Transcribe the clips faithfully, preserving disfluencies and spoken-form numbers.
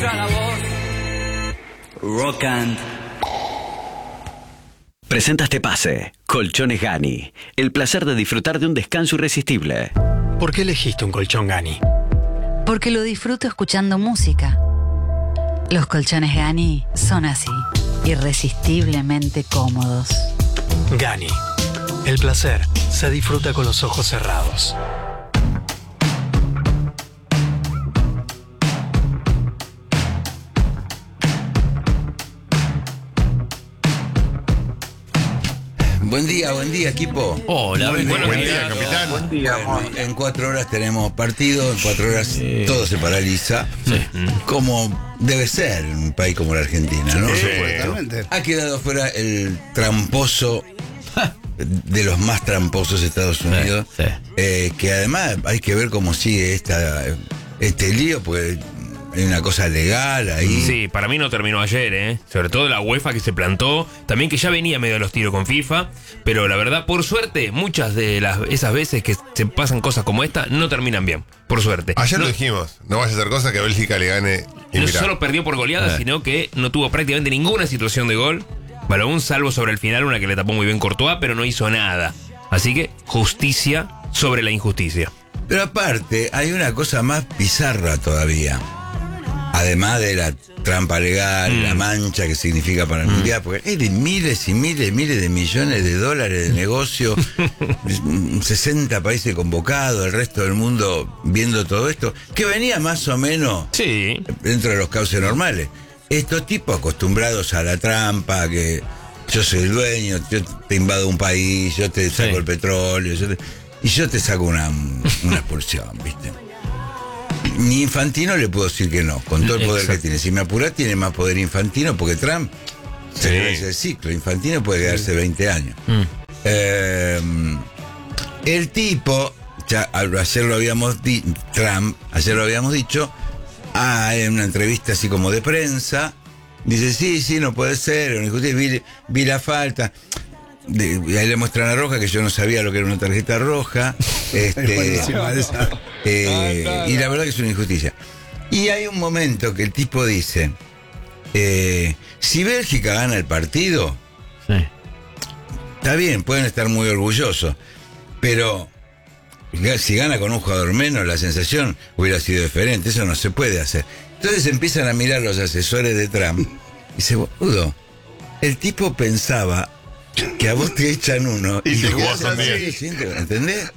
Rock and presenta este pase. Colchones Gani. El placer de disfrutar de un descanso irresistible. ¿Por qué elegiste un colchón Gani? Porque lo disfruto escuchando música. Los colchones Gani son así, irresistiblemente cómodos. Gani. El placer se disfruta con los ojos cerrados. Buen día, buen día, equipo. Hola, buen, buen, buen día, día, capitán. Buen día, bueno, en cuatro horas tenemos partido, en cuatro horas sí. todo se paraliza. Sí. Como debe ser en un país como la Argentina, ¿no? Sí, totalmente. Ha quedado fuera el tramposo de los más tramposos Estados Unidos. Sí, sí. Eh, que además hay que ver cómo sigue esta, este lío, pues. Hay una cosa legal ahí. Sí, para mí no terminó ayer, ¿eh? Sobre todo la UEFA que se plantó. También que ya venía medio a los tiros con FIFA. Pero la verdad, por suerte, muchas de las esas veces que se pasan cosas como esta no terminan bien. Por suerte. Ayer no, lo dijimos. No vaya a hacer cosa que a Bélgica le gane. Y no mirá. solo perdió por goleada, eh. sino que no tuvo prácticamente ninguna situación de gol. Balón, salvo sobre el final, una que le tapó muy bien Courtois, pero no hizo nada. Así que justicia sobre la injusticia. Pero aparte, hay una cosa más bizarra todavía. Además de la trampa legal, mm. la mancha que significa para el mm. mundial, porque hay de miles y miles y miles de millones de dólares de negocio, sesenta países convocados, el resto del mundo viendo todo esto, que venía más o menos sí. dentro de los cauces normales. Estos tipos acostumbrados a la trampa, que yo soy el dueño, yo te invado un país, yo te saco sí. el petróleo, yo te, y yo te saco una, una expulsión, ¿viste? Ni Infantino le puedo decir que no, con todo el poder Exacto. que tiene. Si me apurás, tiene más poder Infantino, porque Trump se sí. regresa el ciclo. Infantino puede quedarse veinte años. Mm. Eh, el tipo, ya ayer lo habíamos dicho, Trump, ayer lo habíamos dicho, ah, en una entrevista así como de prensa, dice, sí, sí, no puede ser, vi, vi la falta. De, y ahí le muestran la roja, que yo no sabía lo que era una tarjeta roja. Este, eh, y la verdad que es una injusticia. Y hay un momento que el tipo dice, eh, si Bélgica gana el partido, sí. está bien, pueden estar muy orgullosos, pero si gana con un jugador menos, la sensación hubiera sido diferente. Eso no se puede hacer. Entonces empiezan a mirar los asesores de Trump y dice, boludo, el tipo pensaba que a vos te echan uno y, y te jugás también. ¿Entendés?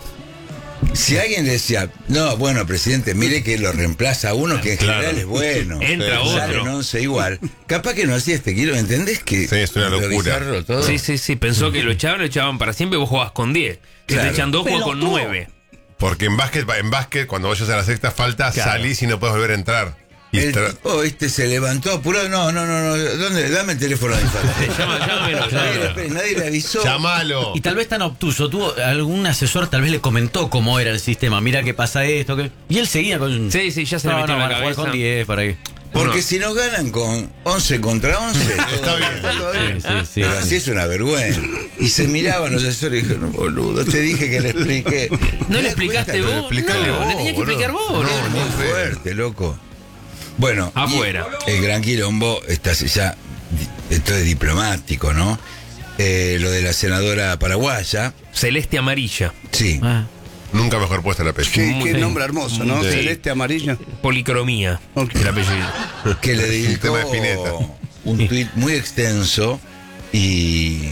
Si alguien le decía, no, bueno, presidente, mire que lo reemplaza uno que en claro. general es bueno. Entra sí. otro. Sale en once igual. Capaz que no hacía este kilo, ¿entendés? Que sí, es una locura. Todo. Sí, sí, sí. Pensó que lo echaban, lo echaban para siempre y vos jugabas con diez. Si claro. te echan dos, jugás con nueve. Porque en básquet, en básquet, cuando vayas a la sexta falta, claro. salís y no puedes volver a entrar. El tipo, este se levantó apurado. No, no, no, no. ¿Dónde? Dame el teléfono de Infante. Llama, llámelo, nadie, nadie le avisó. Llámalo. Y tal vez tan obtuso. Tuvo algún asesor, tal vez le comentó cómo era el sistema. Mira que pasa esto. Que... Y él seguía con. Sí, sí, ya se no, le metió no, en la cabeza. Con diez para ahí. Porque no. si nos ganan con once contra once, está bien. Todo bien. Sí, sí, sí, pero sí. así es una vergüenza. Y se miraban los asesores y dijeron, no, boludo, te dije que le expliqué. ¿No le explicaste vos? Explícale no, vos, le tenías que explicar vos. No, no, muy fuerte, loco. Bueno, afuera. El gran quilombo está ya, esto es diplomático, ¿no? Eh, lo de la senadora paraguaya. Celeste Amarilla. Sí. Ah. Nunca mejor puesta el apellido. Qué, qué nombre hermoso, ¿no? Sí. Celeste Amarilla. Policromía. Okay. El apellido. Que le dedicó un tuit muy extenso y,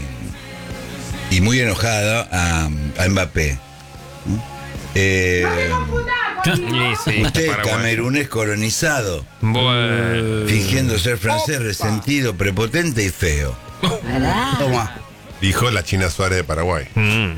y muy enojada a, a Mbappé. Eh, sí, sí, usted, camerunés colonizado, bueno. fingiendo ser francés, resentido, prepotente y feo. Toma. Dijo la China Suárez de Paraguay. Mm.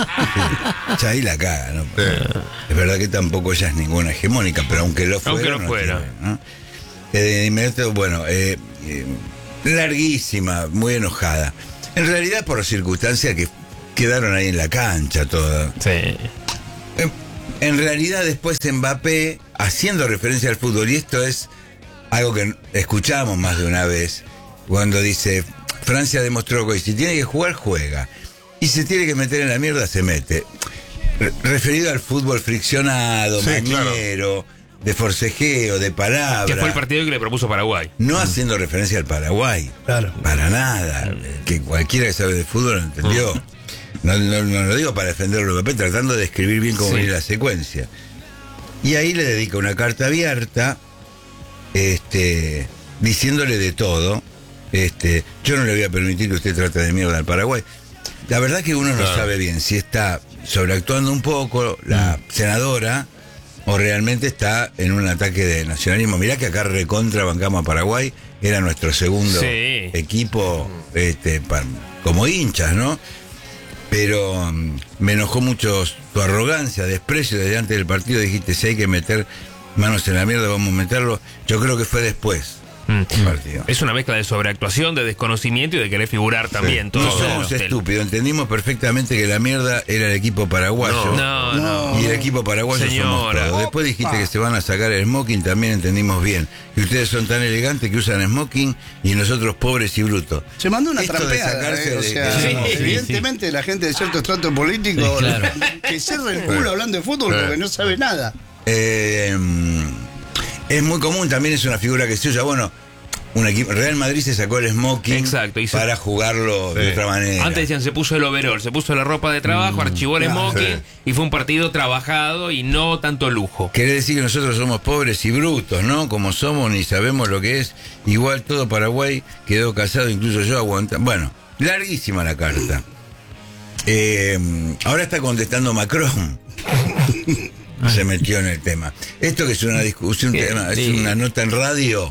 Ya ahí la caga, ¿no? Sí. Es verdad que tampoco ella es ninguna hegemónica, pero aunque lo fuera. Aunque lo no fuera. Tiene, ¿no? eh, de inmediato, bueno, eh, eh, larguísima, muy enojada. En realidad por circunstancias que quedaron ahí en la cancha todas. Sí. En, en realidad después Mbappé, haciendo referencia al fútbol, y esto es algo que escuchamos más de una vez, cuando dice, Francia demostró que si tiene que jugar, juega. Y si tiene que meter en la mierda, se mete. Re- referido al fútbol friccionado, sí, mañero, claro. de forcejeo, de palabra. Que fue el partido que le propuso Paraguay. No haciendo referencia al Paraguay. Claro. Para nada. Que cualquiera que sabe de fútbol lo entendió. No, no, no lo digo para defenderlo, papel, tratando de escribir bien cómo Sí. viene la secuencia. Y ahí le dedica una carta abierta, este, diciéndole de todo. Este, yo no le voy a permitir que usted trate de mierda al Paraguay. La verdad que uno no Claro. sabe bien si está sobreactuando un poco la senadora o realmente está en un ataque de nacionalismo. Mirá que acá recontra bancamos a Paraguay, era nuestro segundo Sí. equipo este, pa- como hinchas, ¿no? Pero um, me enojó mucho tu arrogancia, desprecio desde antes del partido. Dijiste, si hay que meter manos en la mierda, vamos a meterlo. Yo creo que fue después Mm. del partido. Es una mezcla de sobreactuación, de desconocimiento y de querer figurar también. Todo No somos del- estúpidos, entendimos perfectamente que la mierda era el equipo paraguayo. No, no. Y el equipo paraguayo somos Señora. todos. Después dijiste que se van a sacar el smoking, también entendimos bien. Y ustedes son tan elegantes que usan smoking y nosotros pobres y brutos. Se mandó una Esto de trampeada, sacarse eh, o de- sea, de- Sí, evidentemente la gente de cierto estrato político Sí, claro. que cierra el culo hablando de fútbol Sí. porque no sabe nada. Eh, es muy común, también es una figura que se usa. Bueno, un equipo, Real Madrid se sacó el smoking Exacto, y se- para jugarlo de Sí. otra manera. Antes decían, se puso el overol, se puso la ropa de trabajo, archivó el claro, smoking sí. y fue un partido trabajado y no tanto lujo. Quiere decir que nosotros somos pobres y brutos, ¿no? Como somos, ni sabemos lo que es. Igual todo Paraguay quedó casado, incluso yo aguanta. Bueno, larguísima la carta. Eh, ahora está contestando Macron. Se metió en el tema. Esto que es una discusión, Bien, tema, es sí. una nota en radio.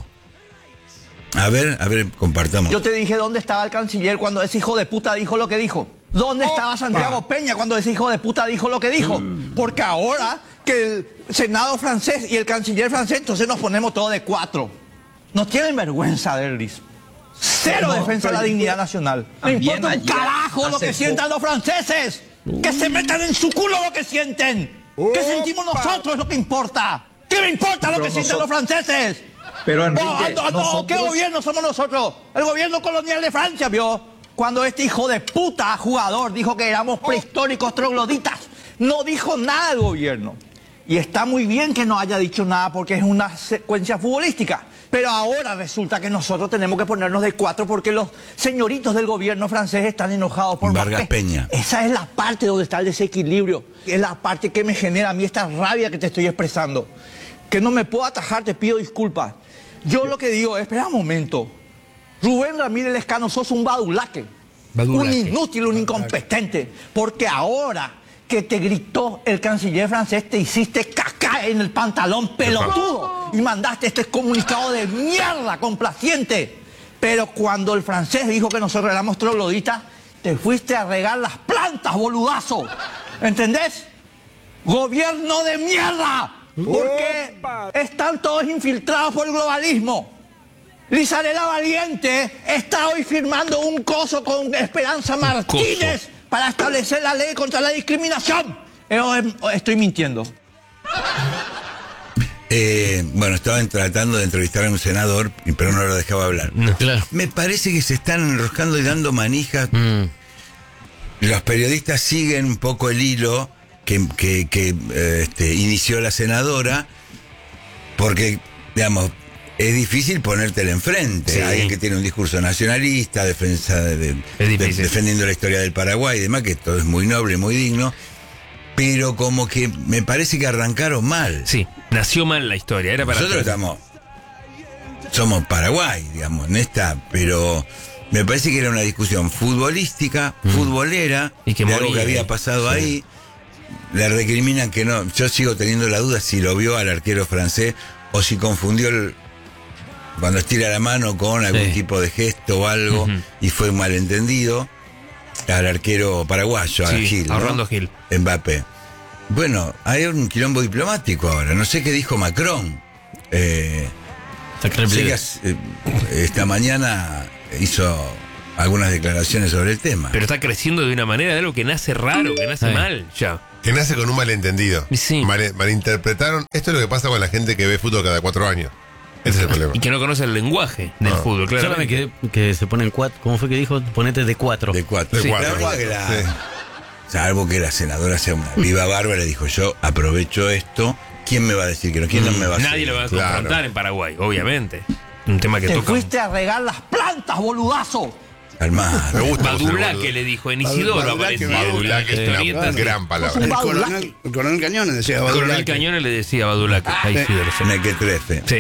A ver, a ver, compartamos. Yo te dije dónde estaba el canciller cuando ese hijo de puta dijo lo que dijo. ¿Dónde estaba Santiago Peña cuando ese hijo de puta dijo lo que dijo? Porque ahora que el Senado francés y el canciller francés, entonces nos ponemos todos de cuatro. No tienen vergüenza, Derlis. Cero defensa de la dignidad nacional. Me importa un carajo lo que sientan los franceses. Que se metan en su culo lo que sienten. ¿Qué sentimos nosotros es lo que importa? ¿Qué me importa lo que sienten los franceses? Pero No, Enrique, no, no, nosotros- ¿qué gobierno somos nosotros? El gobierno colonial de Francia, ¿vio? Cuando este hijo de puta jugador dijo que éramos prehistóricos trogloditas. No dijo nada el gobierno. Y está muy bien que no haya dicho nada porque es una secuencia futbolística. Pero ahora resulta que nosotros tenemos que ponernos de cuatro porque los señoritos del gobierno francés están enojados por Vargas Mbappé. Peña. Esa es la parte donde está el desequilibrio. Es la parte que me genera a mí esta rabia que te estoy expresando. Que no me puedo atajar, te pido disculpas. Yo lo que digo es, espera un momento. Rubén Ramírez Lescano, sos un badulaque. Badulaque. Un inútil, un incompetente. Porque ahora que te gritó el canciller francés, te hiciste caca en el pantalón pelotudo. Y mandaste este comunicado de mierda, complaciente. Pero cuando el francés dijo que nosotros éramos trogloditas, te fuiste a regar las plantas, boludazo. ¿Entendés? Gobierno de mierda. Porque están todos infiltrados por el globalismo. Lizarela Valiente está hoy firmando un coso con Esperanza Martínez para establecer la ley contra la discriminación. Eh, o- Estoy mintiendo. Eh, bueno, estaban tratando de entrevistar a un senador, pero no lo dejaba hablar. Claro. Me parece que se están enroscando y dando manijas. Mm. Los periodistas siguen un poco el hilo que, que- que, eh, este, inició la senadora, porque, digamos, es difícil ponértela enfrente. Sí. Alguien que tiene un discurso nacionalista, defensa de, de- Es difícil. de- defendiendo la historia del Paraguay y demás, que todo es muy noble, muy digno, pero como que me parece que arrancaron mal. Sí, nació mal la historia, era para... Nosotros estamos, somos Paraguay, digamos, en esta, pero me parece que era una discusión futbolística, futbolera, Y que de algo moría que había ahí. pasado ahí. Le recriminan que no, yo sigo teniendo la duda si lo vio al arquero francés o si confundió el, cuando estira la mano con algún Sí. tipo de gesto o algo Ujú. y fue un malentendido al arquero paraguayo, a Sí, Gil, a ¿no? Orlando Gil. Mbappé. Bueno, hay un quilombo diplomático ahora. No sé qué dijo Macron. Eh, Sacar el sé que plebe. hace- eh, esta mañana hizo algunas declaraciones sobre el tema. Pero está creciendo de una manera de algo que nace raro, que nace Sí. mal, ya. Que nace con un malentendido. Sí. Mal- malinterpretaron. Esto es lo que pasa con la gente que ve fútbol cada cuatro años. Ese es el problema. Y que no conoce el lenguaje del No. fútbol, claro. Solamente que, que se ponen cuatro. ¿Cómo fue que dijo? Ponete de cuatro. De cuatro. De Sí, cuatro. la verdad que la- Sí. salvo que la senadora sea una viva bárbara, dijo yo aprovecho esto ¿quién me va a decir que no? ¿Quién no me va a Nadie seguir? lo va a Claro. confrontar en Paraguay, obviamente. Un tema que Te toca. fuiste a regar las plantas, boludazo. Calmado. Me gusta vos, Badulaque boludo. le dijo, en Isidoro Badulaque, aparecía. Badulaque es Historietas. una gran Es palabra. un El badulaque. coronel, el coronel Cañones decía Coronel Badulaque. Cañones le decía Badulaque a Isidoro. sí. Mequetrefe. Sí.